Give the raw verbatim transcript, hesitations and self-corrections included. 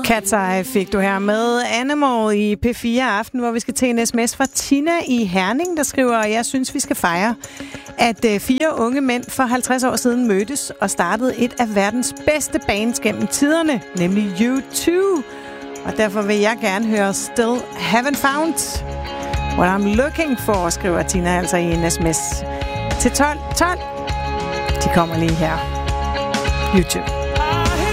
Cat's Eye fik du her med Animal i P fire Aften, hvor vi skal til en sms fra Tina i Herning, der skriver, jeg synes, vi skal fejre, at fire unge mænd for halvtreds år siden mødtes og startede et af verdens bedste bands gennem tiderne, nemlig U to. Og derfor vil jeg gerne høre Still Haven't Found What I'm Looking For, skriver Tina altså i en sms til tolv tolv. De kommer lige her. U to.